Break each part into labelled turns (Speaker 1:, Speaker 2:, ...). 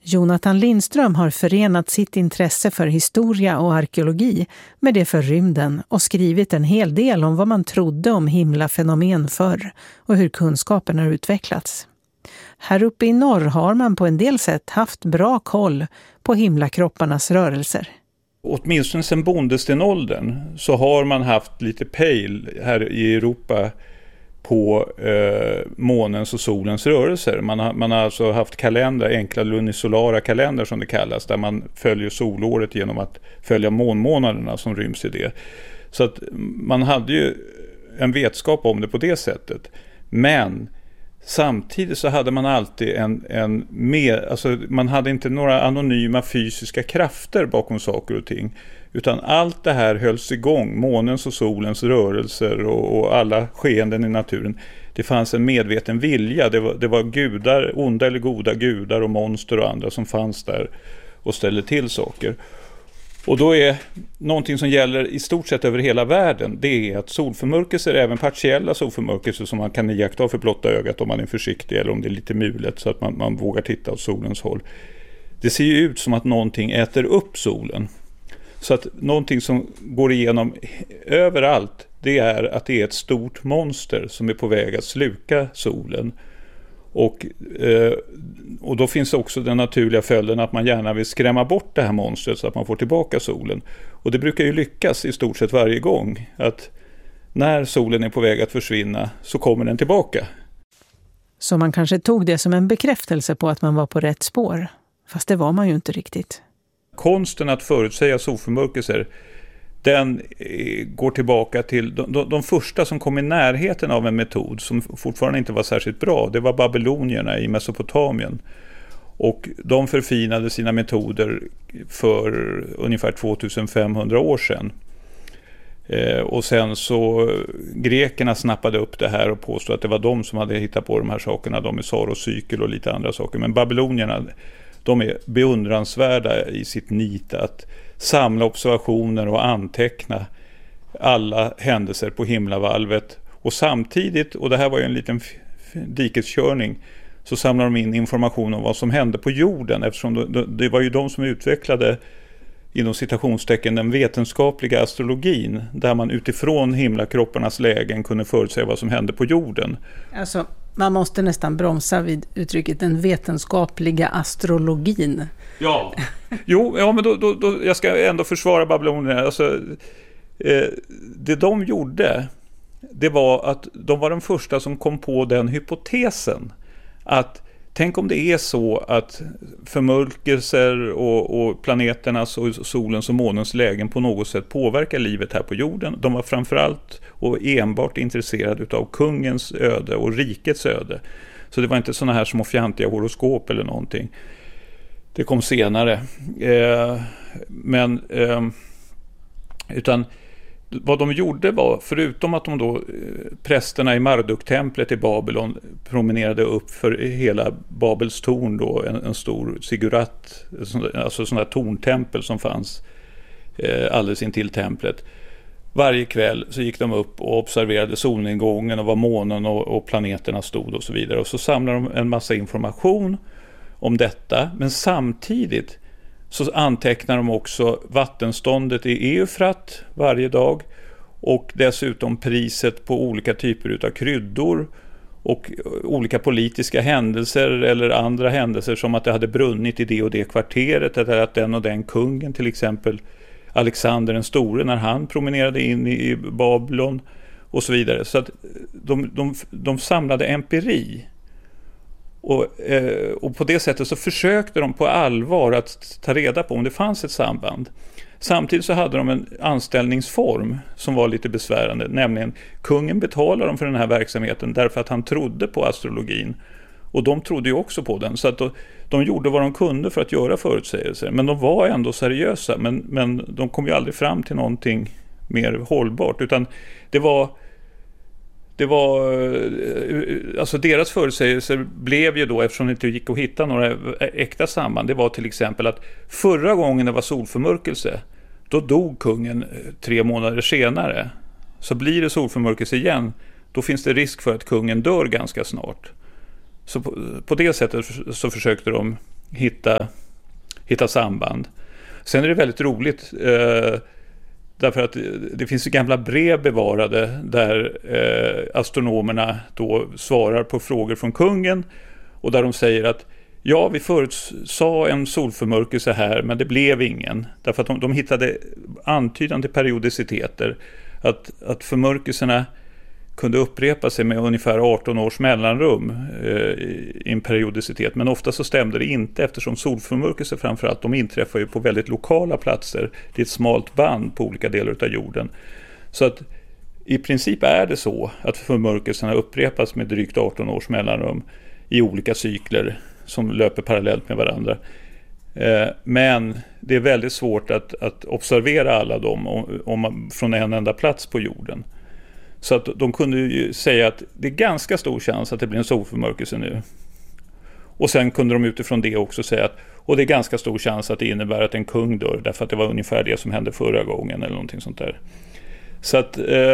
Speaker 1: Jonathan Lindström har förenat sitt intresse för historia och arkeologi med det för rymden och skrivit en hel del om vad man trodde om himlafenomen förr och hur kunskapen har utvecklats. Här uppe i norr har man på en del sätt haft bra koll på himlakropparnas rörelser.
Speaker 2: Åtminstone sedan bondestenåldern så har man haft lite pejl här i Europa på månens och solens rörelser. Man har alltså haft kalendrar, enkla lunisolara kalendrar som det kallas, där man följer solåret genom att följa månmånaderna som ryms i det. Så att man hade ju en vetskap om det på det sättet. Men samtidigt så hade man alltid man hade inte några anonyma fysiska krafter bakom saker och ting, utan allt det här hölls igång, månens och solens rörelser och alla skeenden i naturen. Det fanns en medveten vilja, det var gudar, onda eller goda gudar och monster och andra som fanns där och ställde till saker. Och då är någonting som gäller i stort sett över hela världen, det är att solförmörkelser, även partiella solförmörkelser som man kan iaktta för blotta ögat om man är försiktig eller om det är lite mulet så att man vågar titta åt solens håll. Det ser ju ut som att någonting äter upp solen. Så att någonting som går igenom överallt, det är att det är ett stort monster som är på väg att sluka solen. Och då finns också den naturliga följden att man gärna vill skrämma bort det här monstret så att man får tillbaka solen. Och det brukar ju lyckas i stort sett varje gång, att när solen är på väg att försvinna så kommer den tillbaka.
Speaker 1: Så man kanske tog det som en bekräftelse på att man var på rätt spår, fast det var man ju inte riktigt.
Speaker 2: Konsten att förutsäga solförmörkelser, den går tillbaka till de första som kom i närheten av en metod som fortfarande inte var särskilt bra. Det var babylonierna i Mesopotamien. Och de förfinade sina metoder för ungefär 2500 år sedan. Och sen så grekerna snappade upp det här och påstod att det var de som hade hittat på de här sakerna. De är Saros-cykel och lite andra saker. Men babylonierna, de är beundransvärda i sitt nit att samla observationer och anteckna alla händelser på himlavalvet. Och samtidigt, och det här var ju en liten dikeskörning, så samlar de in information om vad som hände på jorden, eftersom det var ju de som utvecklade inom citationstecken den vetenskapliga astrologin, där man utifrån himlakropparnas lägen kunde förutsäga vad som hände på jorden.
Speaker 1: Alltså, man måste nästan bromsa vid uttrycket den vetenskapliga astrologin.
Speaker 2: Ja, men då jag ska ändå försvara babylonierna. Alltså, det de gjorde, det var att de var de första som kom på den hypotesen att tänk om det är så att förmörkelser och planeternas och solens och månens lägen på något sätt påverkar livet här på jorden. De var framförallt och enbart intresserade av kungens öde och rikets öde. Så det var inte såna här små fjantiga horoskop eller någonting. Det kom senare. Utan vad de gjorde var, förutom att de då prästerna i Marduk-templet i Babylon promenerade upp för hela Babels torn då, en stor sigurat, alltså sån där torntempel som fanns alldeles intill templet. Varje kväll så gick de upp och observerade solnedgången och var månen och planeterna stod och så vidare. Och så samlade de en massa information om detta, men samtidigt så antecknar de också vattenståndet i Eufrat varje dag och dessutom priset på olika typer av kryddor och olika politiska händelser eller andra händelser, som att det hade brunnit i det och det kvarteret, eller att den och den kungen, till exempel Alexander den store, när han promenerade in i Babylon och så vidare. Så att de samlade empiri. Och på det sättet så försökte de på allvar att ta reda på om det fanns ett samband. Samtidigt så hade de en anställningsform som var lite besvärande, nämligen kungen betalade dem för den här verksamheten därför att han trodde på astrologin. Och de trodde ju också på den, så att de gjorde vad de kunde för att göra förutsägelser. Men de var ändå seriösa, men de kom ju aldrig fram till någonting mer hållbart, utan det var alltså deras förutsägelser blev ju då, eftersom det inte gick att hitta några äkta samband, det var till exempel att förra gången det var solförmörkelse, då dog kungen 3 månader senare. Så blir det solförmörkelse igen, då finns det risk för att kungen dör ganska snart. Så på det sättet så försökte de hitta hitta samband. Sen är det väldigt roligt därför att det finns ju gamla brev bevarade där astronomerna då svarar på frågor från kungen och där de säger att ja, vi förutsade en solförmörkelse här men det blev ingen. Därför att de hittade antydande periodiciteter att förmörkelserna kunde upprepa sig med ungefär 18 års mellanrum i en periodicitet. Men ofta så stämde det inte eftersom solförmörkelser framförallt de inträffar ju på väldigt lokala platser. Det är ett smalt band på olika delar av jorden. Så att i princip är det så att förmörkelserna upprepas med drygt 18 års mellanrum i olika cykler som löper parallellt med varandra. Men det är väldigt svårt att observera alla dem från en enda plats på jorden. Så att de kunde ju säga att det är ganska stor chans att det blir en solförmörkelse nu. Och sen kunde de utifrån det också säga att och det är ganska stor chans att det innebär att en kung dör därför att det var ungefär det som hände förra gången eller någonting sånt där. Så att,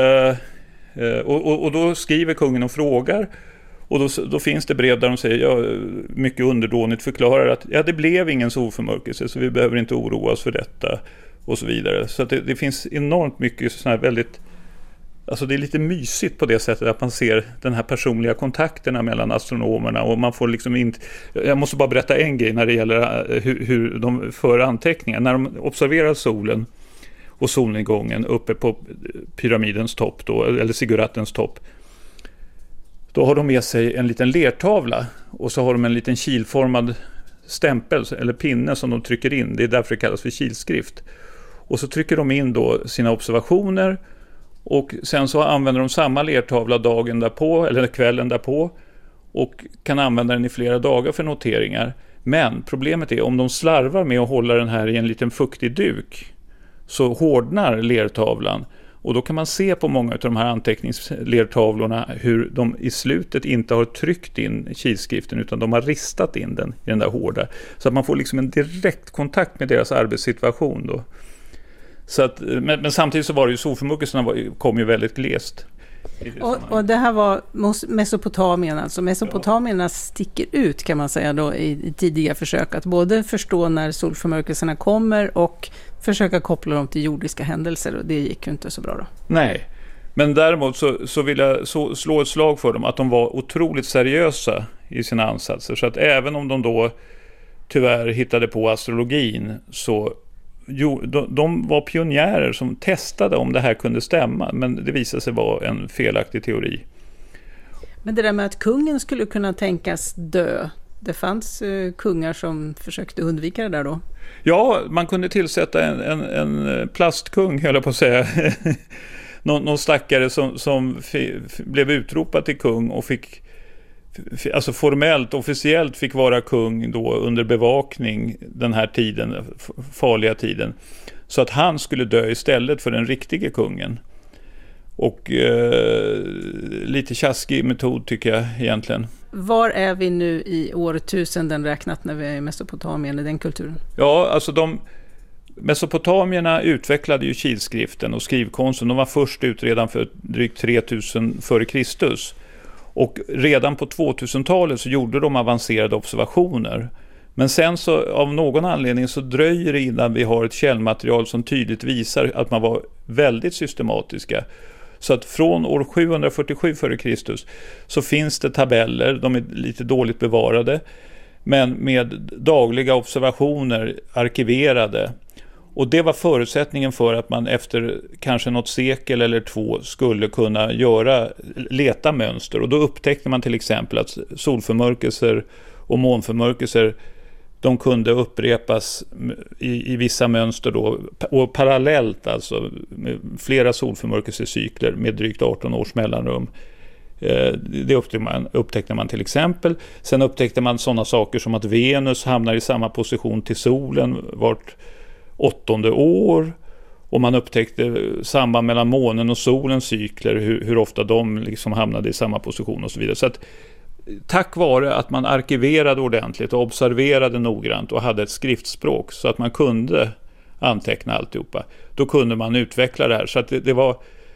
Speaker 2: och då skriver kungen och frågar och då finns det brev där de säger mycket underdånigt förklarar att det blev ingen solförmörkelse så vi behöver inte oroa oss för detta och så vidare. Så att det finns enormt mycket sådana här väldigt. Alltså det är lite mysigt på det sättet att man ser den här personliga kontakterna mellan astronomerna och man får liksom inte. Jag måste bara berätta en grej när det gäller hur de för anteckningar. När de observerar solen och solnedgången uppe på pyramidens topp då, eller zigguratens topp. Då har de med sig en liten lertavla och så har de en liten kilformad stämpel eller pinne som de trycker in. Det är därför det kallas för kilskrift. Och så trycker de in då sina observationer. Och sen så använder de samma lertavla dagen därpå eller kvällen därpå och kan använda den i flera dagar för noteringar. Men problemet är om de slarvar med att hålla den här i en liten fuktig duk så hårdnar lertavlan. Och då kan man se på många av de här anteckningslertavlorna hur de i slutet inte har tryckt in kilskriften utan de har ristat in den i den där hårda. Så att man får liksom en direkt kontakt med deras arbetssituation då. Så att, men samtidigt så var det ju solförmörkelserna kom ju väldigt glest.
Speaker 1: Och det här var Mesopotamien, alltså Mesopotamierna sticker ut kan man säga då i tidiga försök att både förstå när solförmörkelserna kommer och försöka koppla dem till jordiska händelser och det gick ju inte så bra då.
Speaker 2: Nej, men däremot så vill jag slå ett slag för dem att de var otroligt seriösa i sina ansatser så att även om de då tyvärr hittade på astrologin så de var pionjärer som testade om det här kunde stämma men det visade sig vara en felaktig teori.
Speaker 1: Men det där med att kungen skulle kunna tänkas dö, det fanns kungar som försökte undvika det där då?
Speaker 2: Ja, man kunde tillsätta en plastkung höll jag på att säga. någon stackare som blev utropad till kung och fick alltså formellt, officiellt fick vara kung då under bevakning den här tiden, farliga tiden. Så att han skulle dö istället för den riktige kungen. Och lite tjaskig metod tycker jag egentligen.
Speaker 1: Var är vi nu i årtusenden räknat när vi är i Mesopotamien i den kulturen?
Speaker 2: Ja, alltså Mesopotamierna utvecklade ju kilskriften och skrivkonsten. De var först ut redan för drygt 3000 före Kristus. Och redan på 2000-talet så gjorde de avancerade observationer. Men sen så av någon anledning så dröjer det innan vi har ett källmaterial som tydligt visar att man var väldigt systematiska. Så att från år 747 före Kristus så finns det tabeller, de är lite dåligt bevarade, men med dagliga observationer arkiverade. Och det var förutsättningen för att man efter kanske något sekel eller två skulle kunna leta mönster. Och då upptäckte man till exempel att solförmörkelser och månförmörkelser de kunde upprepas i vissa mönster då, och parallellt alltså med flera solförmörkelsecykler med drygt 18 års mellanrum. Det upptäckte man till exempel. Sen upptäckte man sådana saker som att Venus hamnar i samma position till solen vart 8:e år. Och man upptäckte samband mellan månen och solens cykler, hur ofta de liksom hamnade i samma position och så vidare. Så att tack vare att man arkiverade ordentligt och observerade noggrant och hade ett skriftspråk så att man kunde anteckna alltihopa, då kunde man utveckla det här. Så att det var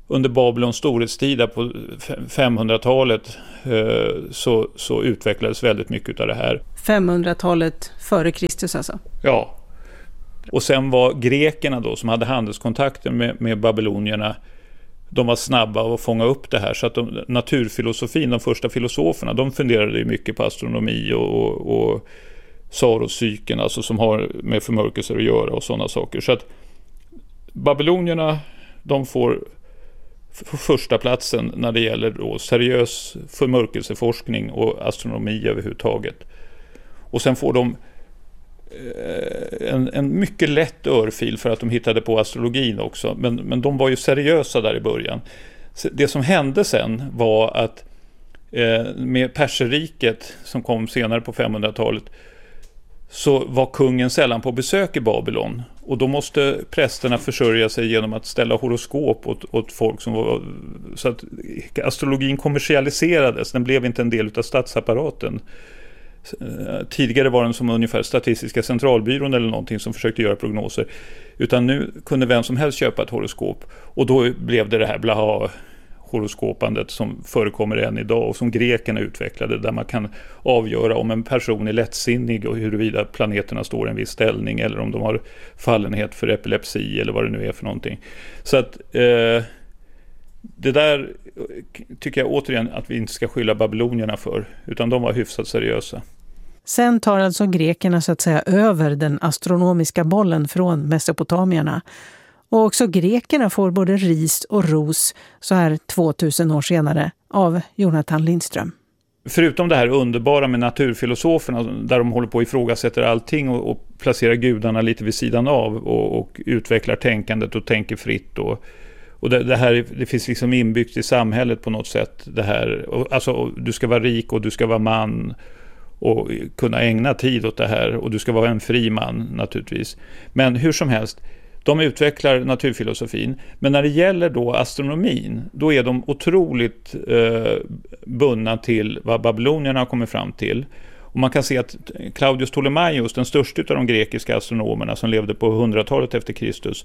Speaker 2: under Babylons storhetstid på 500-talet så utvecklades väldigt mycket av det här.
Speaker 1: 500-talet före Kristus alltså?
Speaker 2: Ja. Och sen var grekerna då som hade handelskontakter med babylonierna, de var snabba att fånga upp det här. Så att naturfilosofin, de första filosoferna, de funderade ju mycket på astronomi och Saros-cykeln, alltså som har med förmörkelser att göra och sådana saker. Så att babylonierna, de får första platsen när det gäller då seriös förmörkelseforskning och astronomi överhuvudtaget. Och sen får de en mycket lätt örfil för att de hittade på astrologin också. Men de var ju seriösa där i början. Det som hände sen var att med Perserriket som kom senare på 500-talet så var kungen sällan på besök i Babylon. Och då måste prästerna försörja sig genom att ställa horoskop åt folk som var... Så att astrologin kommersialiserades, den blev inte en del av statsapparaten. Tidigare var den som ungefär Statistiska centralbyrån eller någonting som försökte göra prognoser. Utan nu kunde vem som helst köpa ett horoskop. Och då blev det här blaha-horoskopandet som förekommer än idag och som grekerna utvecklade, där man kan avgöra om en person är lättsinnig och huruvida planeterna står i en viss ställning eller om de har fallenhet för epilepsi eller vad det nu är för någonting. Så att det där tycker jag återigen att vi inte ska skylla babylonierna för, utan de var hyfsat seriösa.
Speaker 1: Sen tar alltså grekerna så att säga över den astronomiska bollen från mesopotamierna. Och också grekerna får både ris och ros så här 2000 år senare av Jonathan Lindström.
Speaker 2: Förutom det här underbara med naturfilosoferna där de håller på att ifrågasätta allting och placerar gudarna lite vid sidan av och utvecklar tänkandet och tänker fritt och det här, det finns liksom inbyggt i samhället på något sätt det här, alltså du ska vara rik och du ska vara man och kunna ägna tid åt det här och du ska vara en fri man naturligtvis. Men hur som helst, de utvecklar naturfilosofin, men när det gäller då astronomin, då är de otroligt bundna till vad babylonierna har kommit fram till. Och man kan se att Claudius Ptolemaios, den största av de grekiska astronomerna som levde på 100-talet efter Kristus,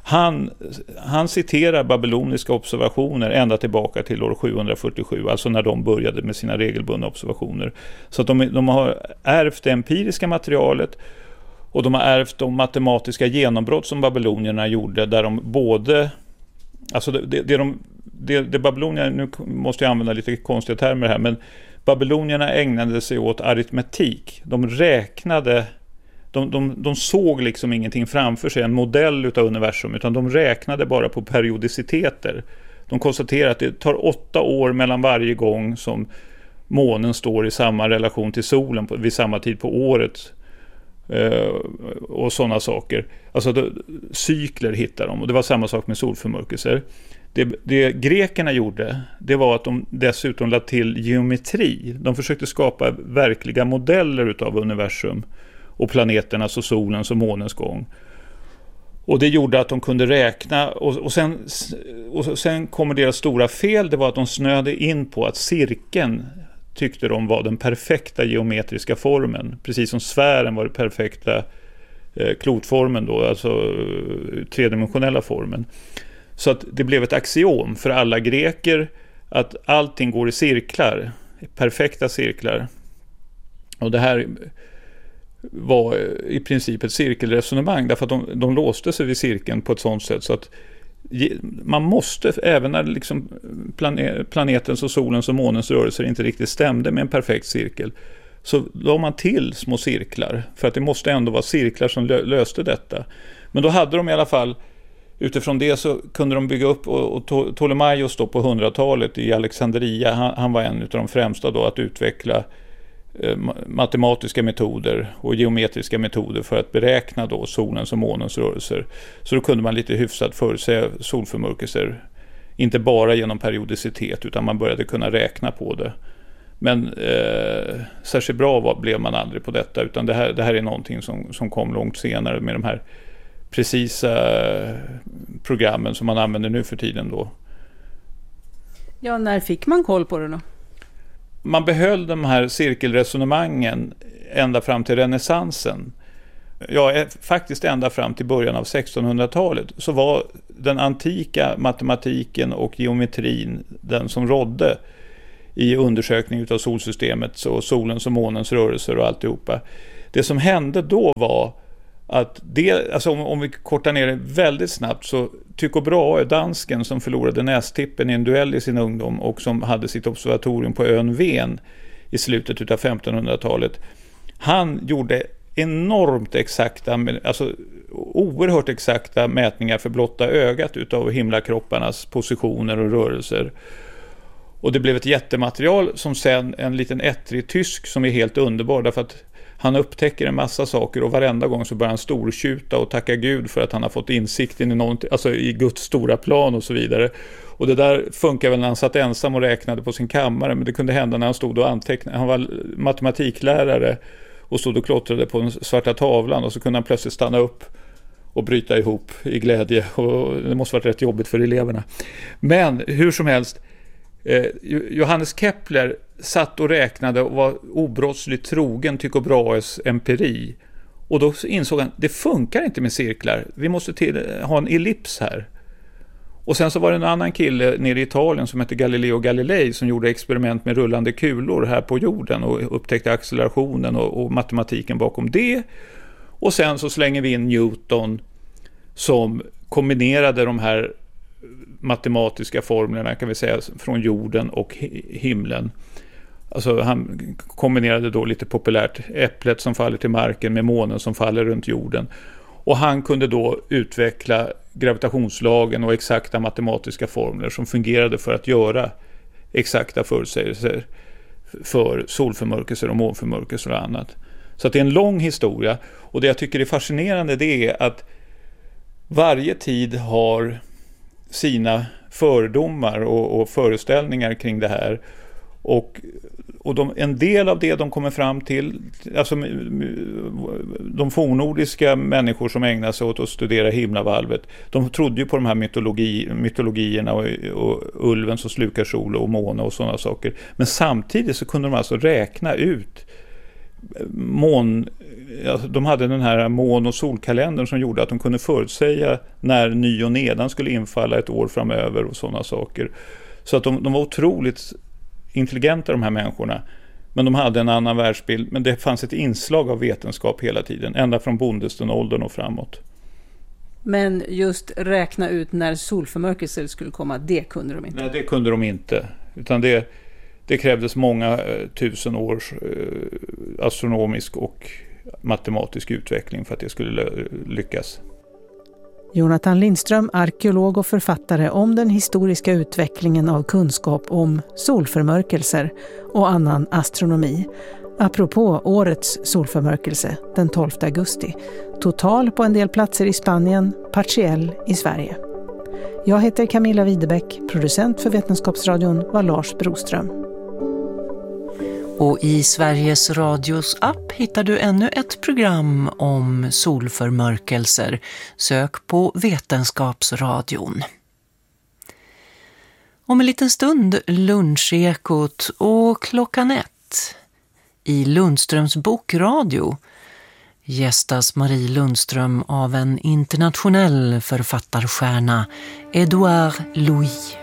Speaker 2: han citerar babyloniska observationer ända tillbaka till år 747, alltså när de började med sina regelbundna observationer. Så att de har ärvt det empiriska materialet och de har ärvt de matematiska genombrott som babylonierna gjorde, där de både... Alltså det babylonierna, nu måste jag använda lite konstiga termer här, men babylonierna ägnade sig åt aritmetik. De räknade... De såg liksom ingenting framför sig, en modell utav universum, utan de räknade bara på periodiciteter. De konstaterade att det tar 8 år mellan varje gång som månen står i samma relation till solen vid samma tid på året och sådana saker. Alltså cykler hittar de, och det var samma sak med solförmörkelser. Det grekerna gjorde, det var att de dessutom lade till geometri. De försökte skapa verkliga modeller utav universum och planeternas och solens och månens gång. Och det gjorde att de kunde räkna. Och sen kommer deras stora fel. Det var att de snöade in på att cirkeln tyckte de var den perfekta geometriska formen. Precis som sfären var den perfekta klotformen då. Alltså tredimensionella formen. Så att det blev ett axiom för alla greker att allting går i cirklar. Perfekta cirklar. Och det här var i princip ett cirkelresonemang, därför att de låste sig vid cirkeln på ett sådant sätt så att man måste, även när liksom planetens och solens och månens rörelser inte riktigt stämde med en perfekt cirkel, så la man till små cirklar, för att det måste ändå vara cirklar som löste detta. Men då hade de i alla fall, utifrån det så kunde de bygga upp, och Ptolemaios då på 100-talet i Alexandria, han var en av de främsta då att utveckla matematiska metoder och geometriska metoder för att beräkna då solens och månens rörelser. Så då kunde man lite hyfsat förutse solförmörkelser, inte bara genom periodicitet, utan man började kunna räkna på det. Men särskilt bra blev man aldrig på detta, utan det här är någonting som kom långt senare med de här precisa programmen som man använder nu för tiden då.
Speaker 1: Ja, när fick man koll på det då?
Speaker 2: Man behöll de här cirkelresonemangen ända fram till renässansen. faktiskt ända fram till början av 1600-talet så var den antika matematiken och geometrin den som rådde i undersökning av solsystemet och solens och månens rörelser och alltihopa. Det som hände då var att om vi kortar ner det väldigt snabbt, så Tycho Brahe, dansken som förlorade nästippen i en duell i sin ungdom och som hade sitt observatorium på ön Ven i slutet av 1500-talet, han gjorde enormt exakta, alltså oerhört exakta mätningar för blotta ögat utav himlakropparnas positioner och rörelser. Och det blev ett jättematerial som sen en liten ettrig tysk som är helt underbar, därför att han upptäcker en massa saker och varenda gång så börjar han stortjuta och tacka Gud för att han har fått insikten i någonting, alltså i Guds stora plan och så vidare. Och det där funkar väl när han satt ensam och räknade på sin kammare, men det kunde hända när han stod och antecknade. Han var matematiklärare och stod och klottrade på den svarta tavlan, och så kunde han plötsligt stanna upp och bryta ihop i glädje, och det måste varit rätt jobbigt för eleverna. Men hur som helst, Johannes Kepler satt och räknade och var obrottsligt trogen Tycho Brahes empiri, och då insåg han, det funkar inte med cirklar, vi måste ha en ellips här. Och sen så var det en annan kille nere i Italien som hette Galileo Galilei som gjorde experiment med rullande kulor här på jorden och upptäckte accelerationen och matematiken bakom det. Och sen så slänger vi in Newton som kombinerade de här matematiska formlerna, kan vi säga, från jorden och himlen. Alltså han kombinerade då lite populärt äpplet som faller till marken med månen som faller runt jorden. Och han kunde då utveckla gravitationslagen och exakta matematiska formler som fungerade för att göra exakta förutsägelser för solförmörkelser och månförmörkelser och annat. Så att det är en lång historia, och det jag tycker är fascinerande, det är att varje tid har sina fördomar och föreställningar kring det här, och en del av det de kommer fram till, alltså de fornnordiska människor som ägnar sig åt att studera himlavalvet, de trodde ju på de här mytologierna och ulven som slukar sol och måne och sådana saker, men samtidigt så kunde de alltså räkna ut de hade den här mån- och solkalendern som gjorde att de kunde förutsäga när ny och nedan skulle infalla ett år framöver och sådana saker. Så att de var otroligt intelligenta, de här människorna, men de hade en annan världsbild, men det fanns ett inslag av vetenskap hela tiden, ända från bondestenåldern och framåt. Men
Speaker 1: just räkna ut när solförmörkelser skulle komma, det kunde de inte?
Speaker 2: Nej, det kunde de inte, utan det krävdes många tusen års astronomisk och matematisk utveckling för att det skulle lyckas.
Speaker 1: Jonathan Lindström, arkeolog och författare om den historiska utvecklingen av kunskap om solförmörkelser och annan astronomi. Apropå årets solförmörkelse den 12 augusti. Total på en del platser i Spanien, partiell i Sverige. Jag heter Camilla Widebeck, producent för Vetenskapsradion var Lars Broström. Och i Sveriges Radios app hittar du ännu ett program om solförmörkelser. Sök på Vetenskapsradion. Om en liten stund lunchekot och 1:00 i Lundströms bokradio gästas Marie Lundström av en internationell författarstjärna, Edouard Louis.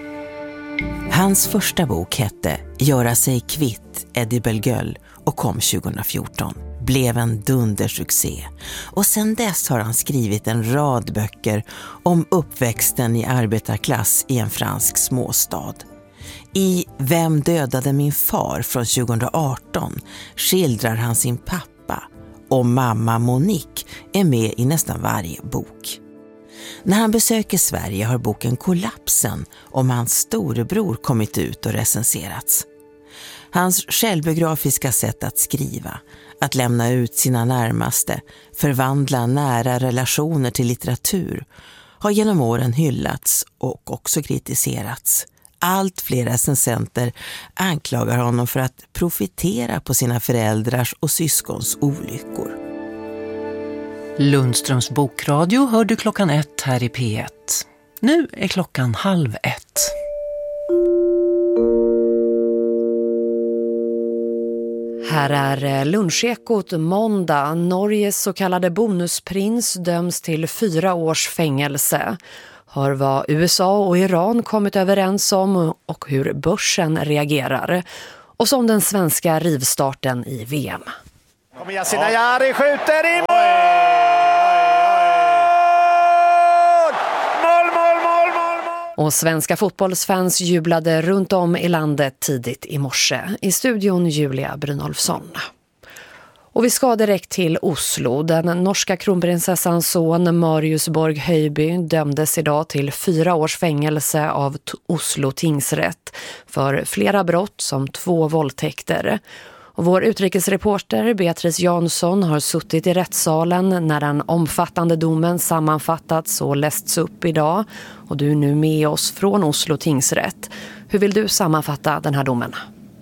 Speaker 3: Hans första bok hette Göra sig kvitt Eddie Bellegueule och kom 2014. Blev en dundersuccé. Och sedan dess har han skrivit en rad böcker om uppväxten i arbetarklass i en fransk småstad. I Vem dödade min far från 2018 skildrar han sin pappa, och mamma Monique är med i nästan varje bok. När han besöker Sverige har boken Kollapsen om hans storebror kommit ut och recenserats. Hans självbiografiska sätt att skriva, att lämna ut sina närmaste, förvandla nära relationer till litteratur, har genom åren hyllats och också kritiserats. Allt fler recensenter anklagar honom för att profitera på sina föräldrars och syskons olyckor.
Speaker 1: Lundströms bokradio hör du 1:00 här i P1. Nu är 12:30.
Speaker 4: här är Lunchekot måndag. Norges så kallade bonusprins döms till 4 års fängelse. Hör vad USA och Iran kommit överens om och hur börsen reagerar. Och som den svenska rivstarten i VM.
Speaker 5: Yasin Ayari skjuter i mål!
Speaker 4: Och svenska fotbollsfans jublade runt om i landet tidigt i morse. I studion Julia Brynolfsson. Och vi ska direkt till Oslo. Den norska kronprinsessans son Marius Borg Høiby dömdes idag till 4 års fängelse av Oslo tingsrätt för flera brott som 2 våldtäkter. Och vår utrikesreporter Beatrice Jansson har suttit i rättssalen när den omfattande domen sammanfattats och lästs upp idag. Och du är nu med oss från Oslo tingsrätt. Hur vill du sammanfatta den här domen?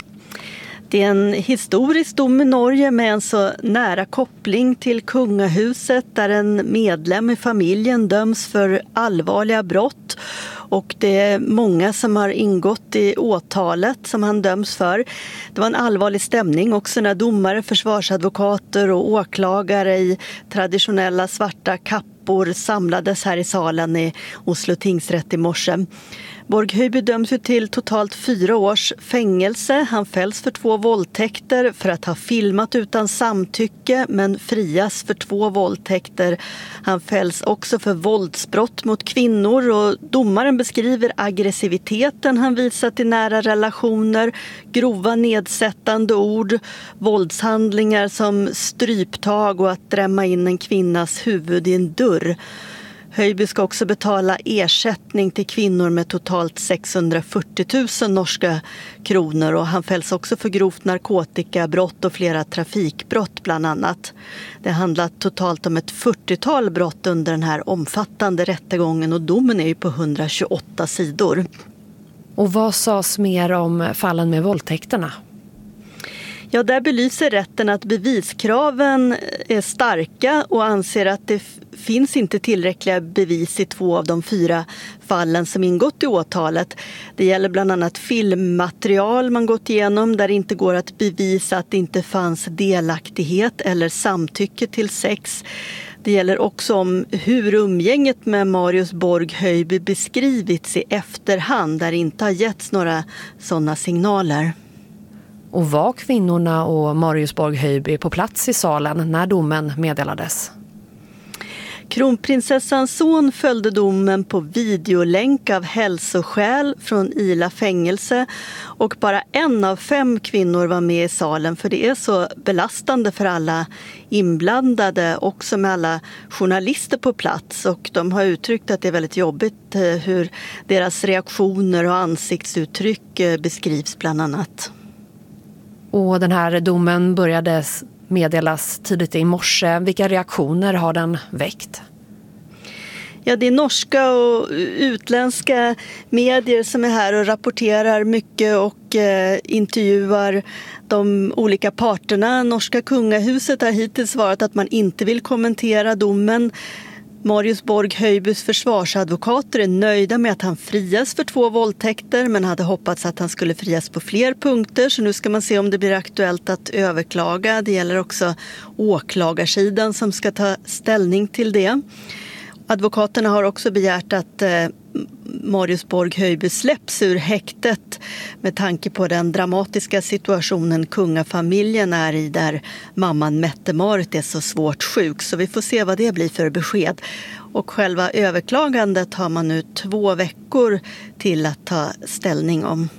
Speaker 6: Det är en historisk dom i Norge med en så nära koppling till kungahuset där en medlem i familjen döms för allvarliga brott. Och det är många som har ingått i åtalet som han döms för. Det var en allvarlig stämning också när domare, försvarsadvokater och åklagare i traditionella svarta kappor samlades här i salen i Oslo tingsrätt i morse. Borg Høiby döms ju till totalt 4 års fängelse. Han fälls för 2 våldtäkter för att ha filmat utan samtycke men frias för 2 våldtäkter. Han fälls också för våldsbrott mot kvinnor och domaren beskriver aggressiviteten han visat i nära relationer, grova nedsättande ord, våldshandlingar som stryptag och att drämma in en kvinnas huvud i en dörr. Høiby ska också betala ersättning till kvinnor med totalt 640 000 norska kronor och han fälls också för grovt narkotikabrott och flera trafikbrott bland annat. Det handlar totalt om ett 40-tal brott under den här omfattande rättegången och domen är ju på 128 sidor.
Speaker 4: Och vad sades mer om fallen med våldtäkterna?
Speaker 6: Ja, där belyser rätten att beviskraven är starka och anser att det finns inte tillräckliga bevis i 2 av de 4 fallen som ingått i åtalet. Det gäller bland annat filmmaterial man gått igenom där det inte går att bevisa att det inte fanns delaktighet eller samtycke till sex. Det gäller också om hur umgänget med Marius Borg Høiby beskrivits i efterhand där det inte har getts några sådana signaler.
Speaker 4: Och var kvinnorna och Marius Borg Høiby på plats i salen när domen meddelades?
Speaker 6: Kronprinsessans son följde domen på videolänk av hälsoskäl från Ila fängelse och bara 1 av 5 kvinnor var med i salen för det är så belastande för alla inblandade, också med alla journalister på plats och de har uttryckt att det är väldigt jobbigt hur deras reaktioner och ansiktsuttryck beskrivs bland annat.
Speaker 4: Och den här domen började meddelas tidigt i morse. Vilka reaktioner har den väckt?
Speaker 6: Ja, det är norska och utländska medier som är här och rapporterar mycket och intervjuar de olika parterna. Norska kungahuset har hittills svarat att man inte vill kommentera domen. Marius Borg Høibys försvarsadvokater är nöjda med att han frias för 2 våldtäkter men hade hoppats att han skulle frias på fler punkter så nu ska man se om det blir aktuellt att överklaga. Det gäller också åklagarsidan som ska ta ställning till det. Advokaterna har också begärt att Marius Borg Høiby släpps ur häktet med tanke på den dramatiska situationen kungafamiljen är i där mamman Mette-Marit är så svårt sjuk. Så vi får se vad det blir för besked. Och själva överklagandet har man nu 2 veckor till att ta ställning om.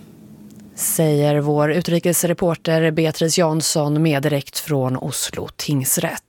Speaker 4: Säger vår utrikesreporter Beatrice Jansson med direkt från Oslo tingsrätt.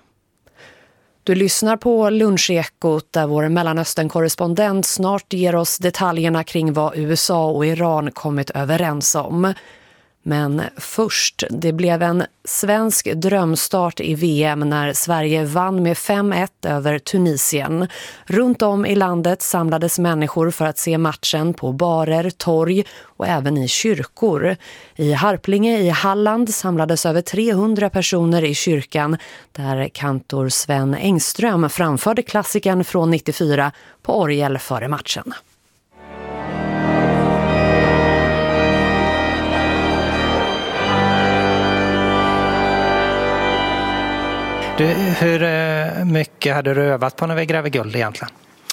Speaker 4: Du lyssnar på Lunchekot där vår Mellanöstern-korrespondent snart ger oss detaljerna kring vad USA och Iran kommit överens om. Men först, det blev en svensk drömstart i VM när Sverige vann med 5-1 över Tunisien. Runt om i landet samlades människor för att se matchen på barer, torg och även i kyrkor. I Harplinge i Halland samlades över 300 personer i kyrkan där kantor Sven Engström framförde klassikern från 94 på orgel före matchen.
Speaker 7: Du, hur mycket hade du övat på när vi gräver guld egentligen?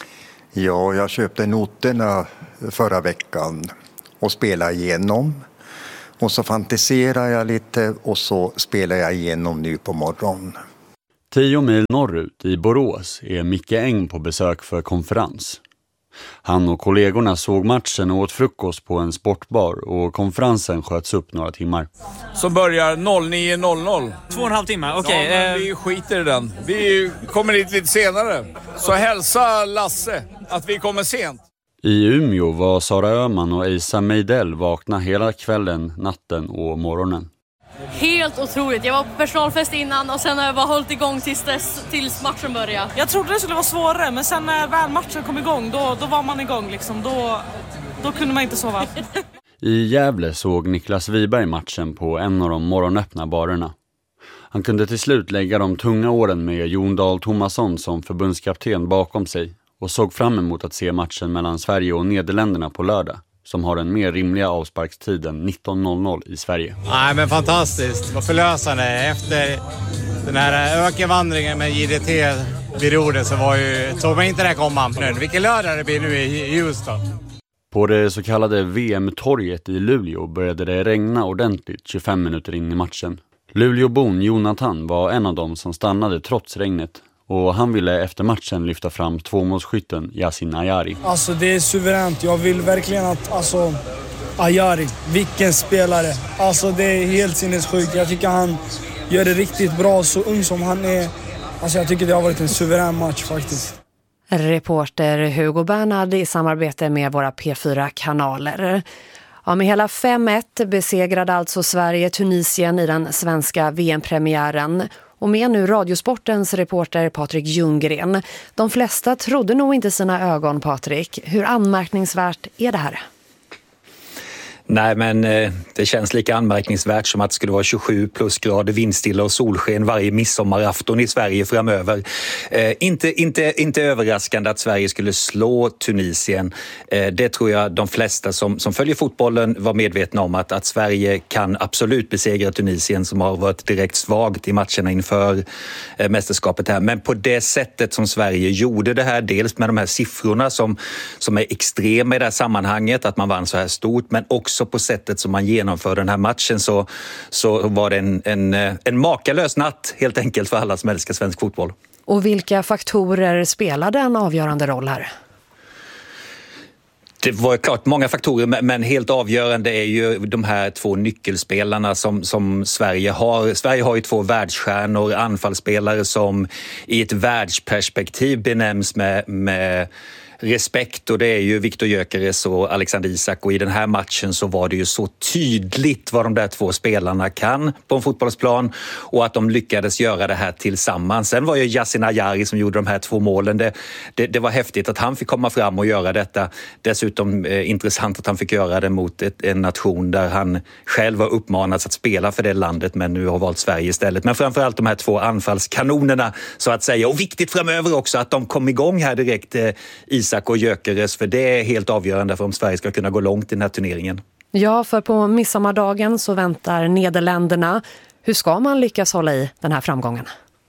Speaker 8: Ja, jag köpte noterna förra veckan och spelade igenom. Och så fantiserar jag lite och så spelar jag igenom nu på morgonen.
Speaker 9: 10 mil norrut i Borås är Micke Eng på besök för konferens. Han och kollegorna såg matchen och åt frukost på en sportbar och konferensen sköts upp några timmar.
Speaker 10: Som börjar 09.00.
Speaker 11: 2,5 timmar, okej.
Speaker 10: Ja, vi skiter i den. Vi kommer hit lite senare. Så hälsa Lasse att vi kommer sent.
Speaker 9: I Umeå var Sara Öhman och Isa Meidell vakna hela kvällen, natten och morgonen.
Speaker 12: Helt otroligt. Jag var på personalfest innan och sen har jag bara hållit igång tills matchen började.
Speaker 11: Jag trodde det skulle vara svårare, men sen när väl matchen kom igång, då var man igång liksom. Då kunde man inte sova.
Speaker 9: I Gävle såg Niklas Wiberg matchen på en av de morgonöppna barerna. Han kunde till slut lägga de tunga åren med Jon Dahl Tomasson som förbundskapten bakom sig och såg fram emot att se matchen mellan Sverige och Nederländerna på lördag, som har den mer rimliga avsparkstiden 19.00 i Sverige.
Speaker 13: Nej, men fantastiskt. Det var förlösande. Efter den här ökenvandringen med JDT vid rodret så såg man inte det komma. Vilken lördag det blir nu i Houston.
Speaker 9: På det så kallade VM-torget i Luleå började det regna ordentligt 25 minuter in i matchen. Luleåbon Jonathan var en av dem som stannade trots regnet. Och han ville efter matchen lyfta fram tvåmålsskytten Yasin Ayari.
Speaker 14: Alltså det är suveränt. Jag vill verkligen att Ayari, vilken spelare. Alltså det är helt sinnessjukt. Jag tycker han gör det riktigt bra, så ung som han är. Alltså jag tycker det har varit en suverän match faktiskt.
Speaker 4: Reporter Hugo Bernhard i samarbete med våra P4-kanaler. Ja, med hela 5-1 besegrade alltså Sverige Tunisien i den svenska VM-premiären. Och med nu Radiosportens reporter Patrik Ljunggren. De flesta trodde nog inte sina ögon, Patrik. Hur anmärkningsvärt är det här?
Speaker 15: Nej, men det känns lika anmärkningsvärt som att det skulle vara 27 plusgrader, vindstilla och solsken varje midsommarafton i Sverige framöver. Inte överraskande att Sverige skulle slå Tunisien. Det tror jag de flesta som följer fotbollen var medvetna om, att Sverige kan absolut besegra Tunisien som har varit direkt svagt i matcherna inför mästerskapet här. Men på det sättet som Sverige gjorde det här, dels med de här siffrorna som är extrema i det här sammanhanget, att man vann så här stort, men också på sättet som man genomför den här matchen så var det en makalös natt helt enkelt för alla som älskar svensk fotboll.
Speaker 4: Och vilka faktorer spelade en avgörande roll här?
Speaker 15: Det var klart många faktorer, men helt avgörande är ju de här två nyckelspelarna som Sverige har. Sverige har ju två världsstjärnor, anfallsspelare som i ett världsperspektiv benämns med respekt, och det är ju Viktor Gyökeres och Alexander Isak, och i den här matchen så var det ju så tydligt vad de där två spelarna kan på en fotbollsplan och att de lyckades göra det här tillsammans. Sen var ju Yasin Ayari som gjorde de här två målen. Det var häftigt att han fick komma fram och göra detta. Dessutom intressant att han fick göra det mot en nation där han själv var uppmanats att spela för det landet, men nu har valt Sverige istället. Men framförallt de här två anfallskanonerna så att säga, och viktigt framöver också att de kom igång här direkt, Isak och Gyökeres, för det är helt avgörande för om Sverige ska kunna gå långt i den här turneringen.
Speaker 4: Ja, för på midsommardagen så väntar Nederländerna. Hur ska man lyckas hålla i den här framgången?